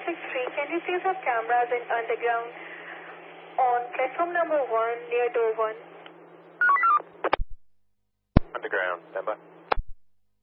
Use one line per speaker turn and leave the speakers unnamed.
163, can you please have cameras in underground on platform number 1 near door 1?
Underground, stand by.